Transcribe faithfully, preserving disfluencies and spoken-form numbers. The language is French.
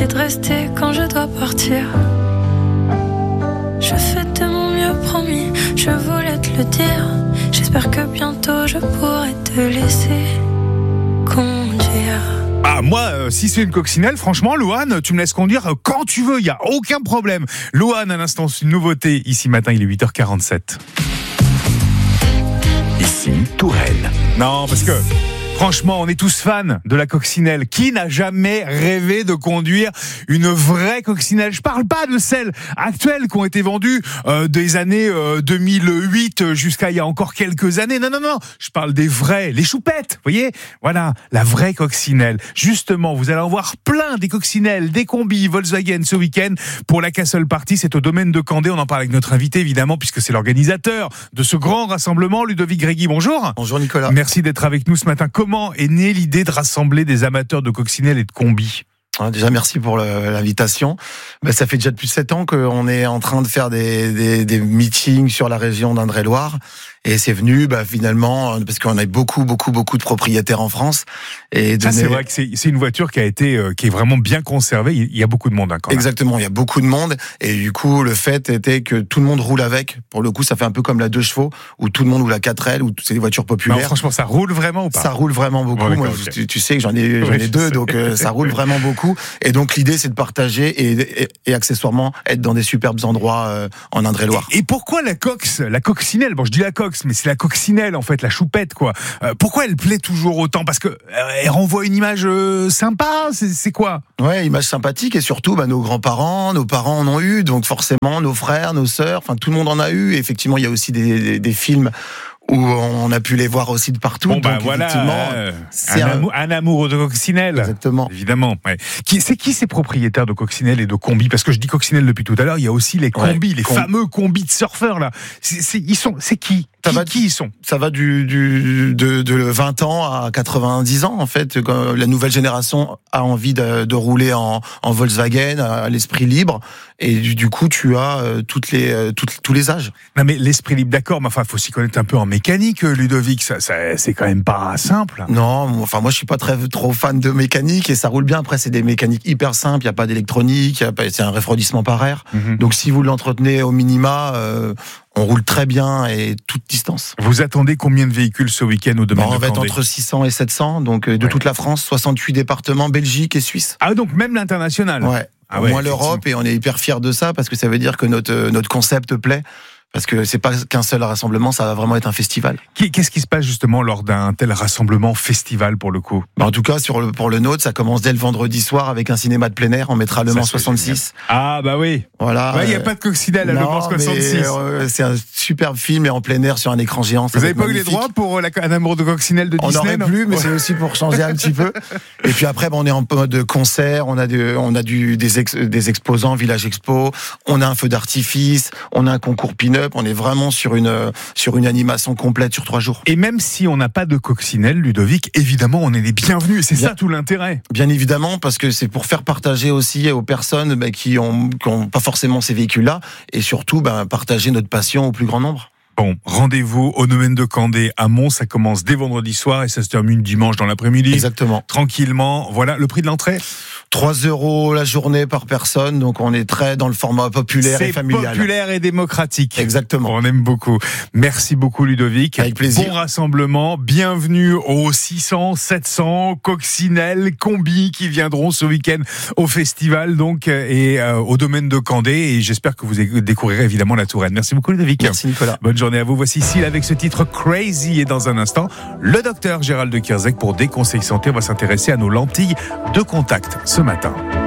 de rester quand je dois partir. Je fais de mon mieux, promis, je voulais te le dire. J'espère que bientôt je pourrai te laisser conduire. Ah, moi, euh, si c'est une coccinelle, franchement, Louane, tu me laisses conduire euh, quand tu veux, il n'y a aucun problème. Louane, à l'instant, c'est une nouveauté. Ici, matin, il est huit heures quarante-sept. Ici, Touraine. Non, parce que... franchement, on est tous fans de la coccinelle. Qui n'a jamais rêvé de conduire une vraie coccinelle ? Je parle pas de celles actuelles qui ont été vendues euh, des années euh, deux mille huit jusqu'à il y a encore quelques années. Non, non, non. Je parle des vraies, les choupettes. Vous voyez ? Voilà, la vraie coccinelle. Justement, vous allez en voir plein des coccinelles, des combis Volkswagen ce week-end pour la Castle Party. C'est au domaine de Candé. On en parle avec notre invité, évidemment, puisque c'est l'organisateur de ce grand rassemblement. Ludovic Gréguy, bonjour. Bonjour Nicolas. Merci d'être avec nous ce matin. Comment est née l'idée de rassembler des amateurs de coccinelles et de combis ? Déjà, merci pour le, l'invitation. Ben, ça fait déjà depuis sept ans qu'on est en train de faire des, des, des meetings sur la région d'Indre-et-Loire. Et c'est venu, bah, finalement, parce qu'on a beaucoup, beaucoup, beaucoup de propriétaires en France. Et ça, donner... c'est vrai que c'est, c'est une voiture qui a été, euh, qui est vraiment bien conservée. Il y a beaucoup de monde, hein, quand même. Exactement, il y a beaucoup de monde. Et du coup, le fait était que tout le monde roule avec. Pour le coup, ça fait un peu comme la deux chevaux, où tout le monde roule la quatre L, où c'est des voitures populaires. Non, franchement, ça roule vraiment ou pas ? Ça roule vraiment beaucoup. Ouais, Moi, okay. tu, tu sais que j'en ai, j'en ai oui, deux, donc euh, ça roule vraiment beaucoup. Et donc, l'idée, c'est de partager et, et, et accessoirement être dans des superbes endroits euh, en Indre-et-Loire. Et, et pourquoi la cox, la coccinelle ? Bon, je dis la cox, mais c'est la coccinelle, en fait, la choupette, quoi. Euh, pourquoi elle plaît toujours autant ? Parce que euh, elle renvoie une image euh, sympa. C'est, c'est quoi ? Ouais, image sympathique et surtout, bah, nos grands-parents, nos parents en ont eu, donc forcément, nos frères, nos sœurs, enfin tout le monde en a eu. Et effectivement, il y a aussi des, des, des films où on a pu les voir aussi de partout. Bon, bah donc, voilà, effectivement, euh, c'est un, un... amour, un amour de coccinelle. Exactement. Évidemment. Ouais. Qui, c'est qui ces propriétaires de coccinelles et de combis ? Parce que je dis coccinelles depuis tout à l'heure, il y a aussi les combis, ouais, les com... fameux combis de surfeurs, là. C'est, c'est, ils sont, c'est qui ? Ça qui, va, qui ils sont ? Ça va du, du, de, de vingt ans à quatre-vingt-dix ans, en fait. Quand la nouvelle génération a envie de, de rouler en, en Volkswagen, à l'esprit libre. Et du, du coup, tu as euh, toutes les, euh, toutes, tous les âges. Non, mais l'esprit libre, d'accord, mais enfin, faut s'y connaître un peu en mécanique, Ludovic. Ça, ça, c'est quand même pas simple. Non, enfin, moi, je suis pas très, trop fan de mécanique et ça roule bien. Après, c'est des mécaniques hyper simples. Il y a pas d'électronique. Y a pas, c'est un refroidissement par air. Mm-hmm. Donc, si vous l'entretenez au minima, euh, on roule très bien et toute distance. Vous attendez combien de véhicules ce week-end au domaine bon, de On va Candé ? être entre six cents et sept cents, donc de ouais. toute la France, soixante-huit départements, Belgique et Suisse. Ah, donc même l'international ? Ouais. Ah au ouais, moins l'Europe, et on est hyper fiers de ça parce que ça veut dire que notre notre concept plaît. Parce que c'est pas qu'un seul rassemblement, ça va vraiment être un festival. Qu'est-ce qui se passe justement lors d'un tel rassemblement festival pour le coup ? Bah en tout cas, sur le, pour le nôtre, ça commence dès le vendredi soir avec un cinéma de plein air. On mettra Le Mans soixante-six. Ah bah oui. Voilà. Il ouais, n'y a pas de coccinelle à Le Mans soixante-six. Mais, euh, c'est un superbe film et en plein air sur un écran géant. Vous n'avez pas eu les droits pour la, un amour de coccinelle de on Disney ? On n'aurait plus, mais ouais. c'est aussi pour changer un petit peu. Et puis après, bah, on est en mode concert. On a, de, on a du, des, ex, des exposants, Village Expo. On a un feu d'artifice. On a un concours pin-up. On est vraiment sur une, sur une animation complète sur trois jours. Et même si on n'a pas de coccinelle, Ludovic, évidemment, on est les bienvenus. C'est bien, ça tout l'intérêt. Bien évidemment, parce que c'est pour faire partager aussi aux personnes bah, qui n'ont qui ont pas forcément ces véhicules-là, et surtout bah, partager notre passion au plus grand nombre. Bon, rendez-vous au domaine de Candé à Mons, ça commence dès vendredi soir et ça se termine dimanche dans l'après-midi. Exactement. Tranquillement. Voilà, le prix de l'entrée ? trois euros la journée par personne, donc on est très dans le format populaire c'est et familial. C'est populaire et démocratique. Exactement. On aime beaucoup. Merci beaucoup Ludovic. Avec plaisir. Bon rassemblement, bienvenue aux six cents, sept cents coccinelles, combis qui viendront ce week-end au festival donc et euh, au domaine de Candé, et j'espère que vous découvrirez évidemment la Touraine. Merci beaucoup Ludovic. Merci Nicolas. Bonne journée à vous. Voici Syl avec ce titre Crazy, et dans un instant, le docteur Gérald de Kierzek pour des conseils santé. On va s'intéresser à nos lentilles de contact ce matin.